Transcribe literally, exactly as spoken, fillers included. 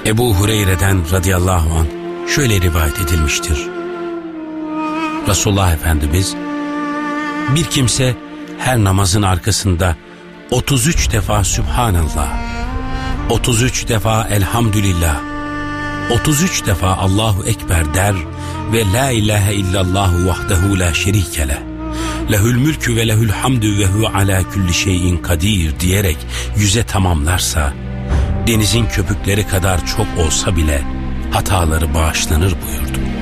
Ebu Hureyre'den radıyallahu anh şöyle rivayet edilmiştir. Resulullah Efendimiz, bir kimse her namazın arkasında otuz üç defa Sübhanallah, otuz üç defa Elhamdülillah, otuz üç defa Allahu Ekber der ve La ilahe illallahu vahdehu la şerike leh, lehül mülkü ve lehül hamdü ve hu ala kulli şeyin kadir diyerek yüze tamamlarsa, denizin köpükleri kadar çok olsa bile hataları bağışlanır buyurdu.